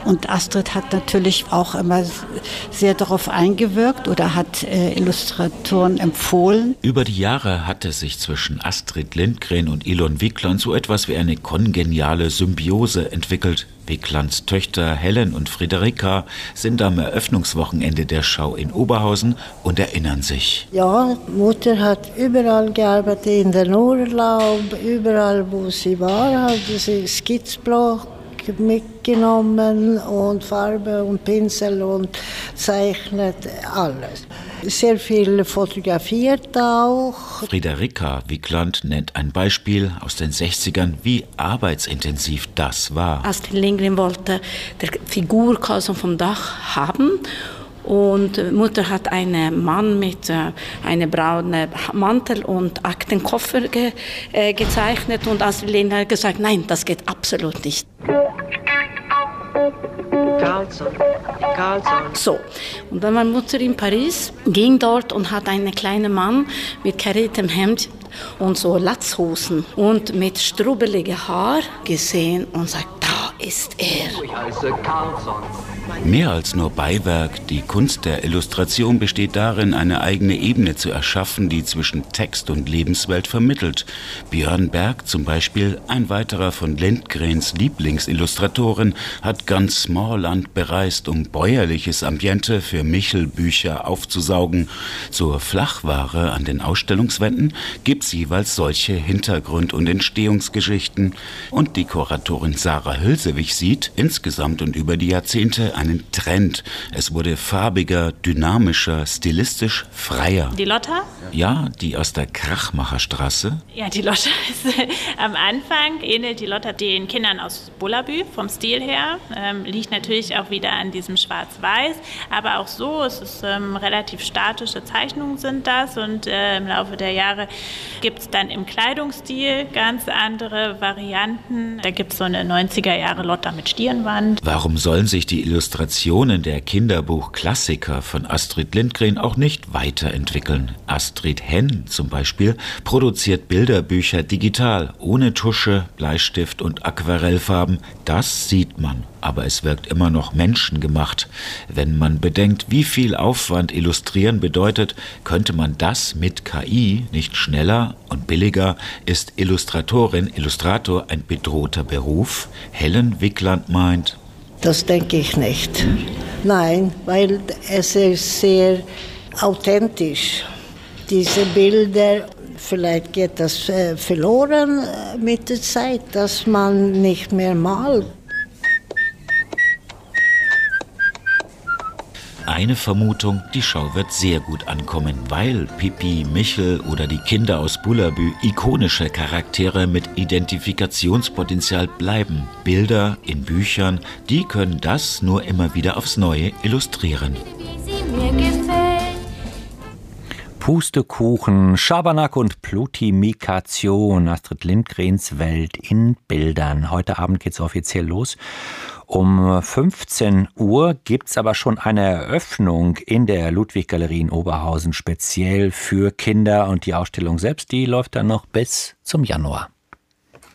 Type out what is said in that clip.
Und Astrid hat natürlich auch immer sehr darauf eingewirkt oder hat Illustratoren empfohlen. Über die Jahre hatte sich zwischen Astrid Lindgren und Ilon Wikland so etwas wie eine kongeniale Symbiose entwickelt. Wiklands Töchter Helen und Friederika sind am Eröffnungswochenende der Schau in Oberhausen und erinnern sich. Ja, Mutter hat überall gearbeitet, in den Urlaub, überall wo sie war, hat sie Skizzblock mitgenommen und Farbe und Pinsel und zeichnet alles. Sehr viel fotografiert auch. Friederika Wikland nennt ein Beispiel aus den 60ern, wie arbeitsintensiv das war. Astrid Lindgren wollte die Figur Karlsson vom Dach haben. Und Mutter hat einen Mann mit einem braunen Mantel und Aktenkoffer gezeichnet. Und Astrid Lindgren hat gesagt, nein, das geht absolut nicht. Karlsson. So, und dann war Mutter in Paris, ging dort und hat einen kleinen Mann mit kariertem Hemd und so Latzhosen und mit strubbeligem Haar gesehen und sagt, da ist er. Ich heiße Karlsson. Mehr als nur Beiwerk, die Kunst der Illustration besteht darin, eine eigene Ebene zu erschaffen, die zwischen Text und Lebenswelt vermittelt. Björn Berg zum Beispiel, ein weiterer von Lindgrens Lieblingsillustratoren, hat ganz Smallland bereist, um bäuerliches Ambiente für Michel-Bücher aufzusaugen. Zur Flachware an den Ausstellungswänden gibt's jeweils solche Hintergrund- und Entstehungsgeschichten. Und die Kuratorin Sarah Hülsewig sieht insgesamt und über die Jahrzehnte einen Trend. Es wurde farbiger, dynamischer, stilistisch freier. Die Lotta? Ja, die aus der Krachmacherstraße. Ja, die Lotta ist am Anfang, ähnelt die Lotta den Kindern aus Bullabü vom Stil her. Liegt natürlich auch wieder an diesem Schwarz-Weiß, aber auch so, es ist relativ statische Zeichnungen sind das und im Laufe der Jahre gibt es dann im Kleidungsstil ganz andere Varianten. Da gibt es so eine 90er-Jahre Lotta mit Stirnband. Warum sollen sich die Illustrationen der Kinderbuch-Klassiker von Astrid Lindgren auch nicht weiterentwickeln? Astrid Henn zum Beispiel produziert Bilderbücher digital, ohne Tusche, Bleistift und Aquarellfarben. Das sieht man, aber es wirkt immer noch menschengemacht. Wenn man bedenkt, wie viel Aufwand Illustrieren bedeutet, könnte man das mit KI nicht schneller und billiger? Ist Illustrator ein bedrohter Beruf? Helen Wikland meint, das denke ich nicht. Nein, weil es ist sehr authentisch. Diese Bilder, vielleicht geht das verloren mit der Zeit, dass man nicht mehr malt. Eine Vermutung, die Schau wird sehr gut ankommen, weil Pippi, Michel oder die Kinder aus Bullabü ikonische Charaktere mit Identifikationspotenzial bleiben. Bilder in Büchern, die können das nur immer wieder aufs Neue illustrieren. Pustekuchen, Schabernack und Plutimikation, Astrid Lindgrens Welt in Bildern. Heute Abend geht's offiziell los. Um 15 Uhr gibt's aber schon eine Eröffnung in der Ludwig-Galerie in Oberhausen, speziell für Kinder. Und die Ausstellung selbst, die läuft dann noch bis zum Januar.